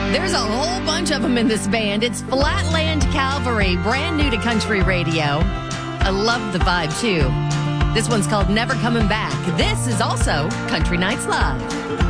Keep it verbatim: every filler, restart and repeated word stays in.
There's a whole bunch of them in this band. It's Flatland Cavalry, brand new to country radio. I love the vibe, too. This one's called Never Coming Back. This is also Country Nights Live.